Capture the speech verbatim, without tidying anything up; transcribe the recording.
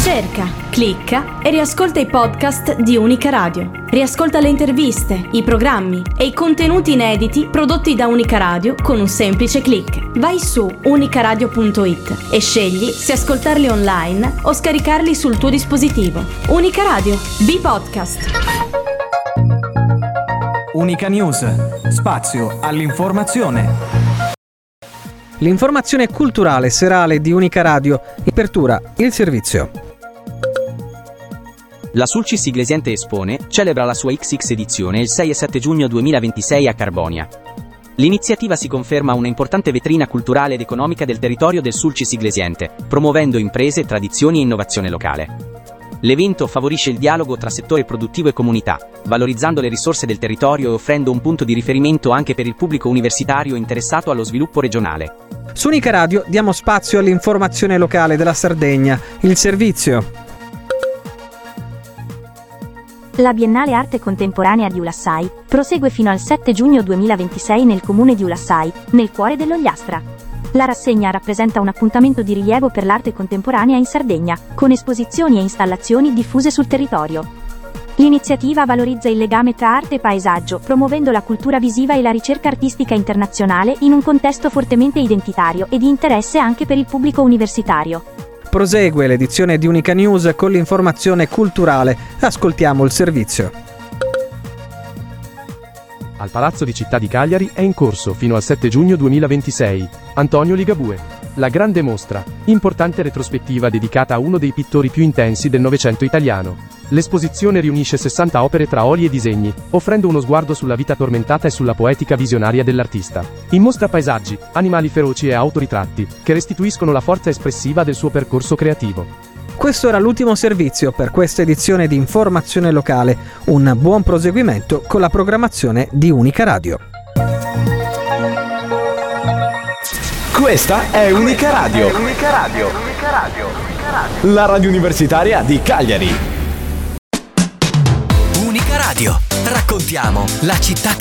Cerca, clicca e riascolta i podcast di Unica Radio. Riascolta le interviste, i programmi e i contenuti inediti prodotti da Unica Radio con un semplice click. Vai su unicaradio punto it e scegli se ascoltarli online o scaricarli sul tuo dispositivo. Unica Radio, B-Podcast. Unica News, spazio all'informazione. L'informazione culturale serale di Unica Radio. Apertura, il servizio. La Sulcis Iglesiente Espone celebra la sua X X edizione il sei e sette giugno duemilaventisei a Carbonia. L'iniziativa si conferma una importante vetrina culturale ed economica del territorio del Sulcis Iglesiente, promuovendo imprese, tradizioni e innovazione locale. L'evento favorisce il dialogo tra settore produttivo e comunità, valorizzando le risorse del territorio e offrendo un punto di riferimento anche per il pubblico universitario interessato allo sviluppo regionale. Su Unica Radio diamo spazio all'informazione locale della Sardegna, il servizio. La Biennale Arte Contemporanea di Ulassai prosegue fino al sette giugno duemilaventisei nel comune di Ulassai, nel cuore dell'Ogliastra. La rassegna rappresenta un appuntamento di rilievo per l'arte contemporanea in Sardegna, con esposizioni e installazioni diffuse sul territorio. L'iniziativa valorizza il legame tra arte e paesaggio, promuovendo la cultura visiva e la ricerca artistica internazionale in un contesto fortemente identitario e di interesse anche per il pubblico universitario. Prosegue l'edizione di Unica News con l'informazione culturale. Ascoltiamo il servizio. Al Palazzo di Città di Cagliari è in corso fino al sette giugno duemilaventisei Antonio Ligabue. La Grande Mostra, importante retrospettiva dedicata a uno dei pittori più intensi del Novecento italiano. L'esposizione riunisce sessanta opere tra oli e disegni, offrendo uno sguardo sulla vita tormentata e sulla poetica visionaria dell'artista. In mostra paesaggi, animali feroci e autoritratti, che restituiscono la forza espressiva del suo percorso creativo. Questo era l'ultimo servizio per questa edizione di Informazione Locale. Un buon proseguimento con la programmazione di Unica Radio. Questa è Unica Radio, Unica Radio, Unica Radio, Unica Radio. La radio universitaria di Cagliari. Unica Radio, raccontiamo la città che